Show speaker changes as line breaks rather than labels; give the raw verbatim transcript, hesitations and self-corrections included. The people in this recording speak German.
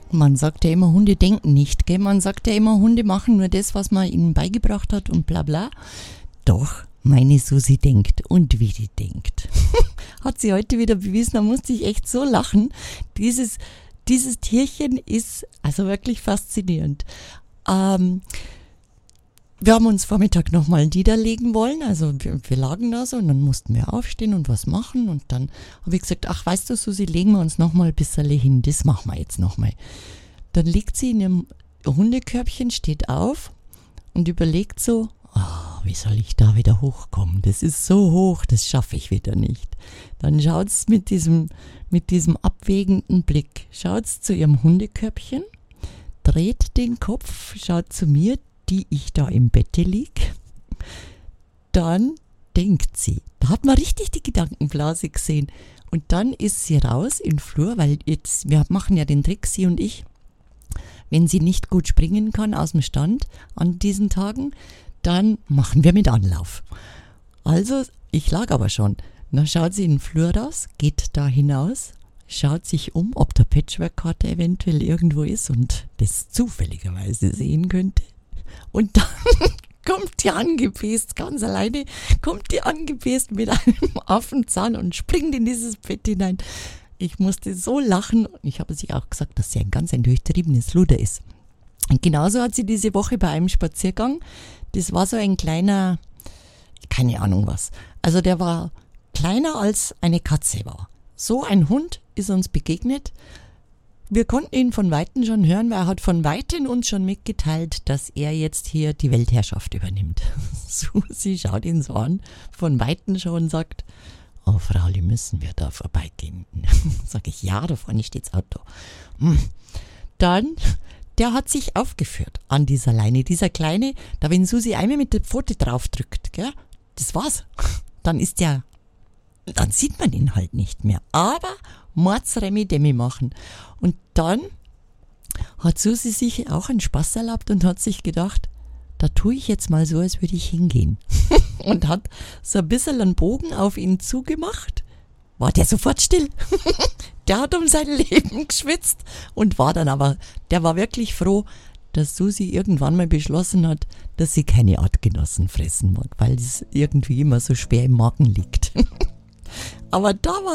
Man sagt ja immer, Hunde denken nicht, gell? Man sagt ja immer, Hunde machen nur das, was man ihnen beigebracht hat und bla bla. Doch, meine Susi denkt und wie die denkt. Hat sie heute wieder bewiesen, da musste ich echt so lachen. Dieses, dieses Tierchen ist also wirklich faszinierend. Ähm, wir haben uns Vormittag nochmal niederlegen wollen, also wir, wir lagen da so und dann mussten wir aufstehen und was machen und dann habe ich gesagt, ach weißt du Susi, legen wir uns nochmal ein bisschen hin, das machen wir jetzt nochmal. Dann liegt sie in ihrem Hundekörbchen, steht auf und überlegt so, oh, wie soll ich da wieder hochkommen, das ist so hoch, das schaffe ich wieder nicht. Dann schaut es mit diesem, mit diesem abwägenden Blick, schaut zu ihrem Hundekörbchen, dreht den Kopf, schaut zu mir, die ich da im Bette lieg, dann denkt sie, da hat man richtig die Gedankenblase gesehen und dann ist sie raus in den Flur, weil jetzt, wir machen ja den Trick, sie und ich, wenn sie nicht gut springen kann aus dem Stand an diesen Tagen, dann machen wir mit Anlauf. Also, ich lag aber schon, dann schaut sie in den Flur raus, geht da hinaus, schaut sich um, ob der Patchwork-Karte eventuell irgendwo ist und das zufälligerweise sehen könnte. Und dann kommt die angepäst, ganz alleine, kommt die angepäst mit einem Affenzahn und springt in dieses Bett hinein. Ich musste so lachen. Ich habe sich auch gesagt, dass sie ein ganz ein durchtriebenes Luder ist. Und genauso hat sie diese Woche bei einem Spaziergang, das war so ein kleiner, keine Ahnung was, also der war kleiner als eine Katze war. So ein Hund ist uns begegnet. Wir konnten ihn von Weitem schon hören, weil er hat von Weitem uns schon mitgeteilt, dass er jetzt hier die Weltherrschaft übernimmt. Susi schaut ihn so an, von Weitem schon und sagt, oh Frauli, müssen wir da vorbeigehen? Sag ich, ja, da vorne steht das Auto. Dann, der hat sich aufgeführt an dieser Leine. Dieser Kleine, da wenn Susi einmal mit der Pfote drauf drückt, gell, das war's. Dann ist der, dann sieht man ihn halt nicht mehr. Aber Mordsremi Demi machen. Und dann hat Susi sich auch einen Spaß erlaubt und hat sich gedacht, da tue ich jetzt mal so, als würde ich hingehen. Und hat so ein bisschen einen Bogen auf ihn zugemacht. War der sofort still. Der hat um sein Leben geschwitzt und war dann aber, der war wirklich froh, dass Susi irgendwann mal beschlossen hat, dass sie keine Artgenossen fressen mag, weil es irgendwie immer so schwer im Magen liegt. Aber da war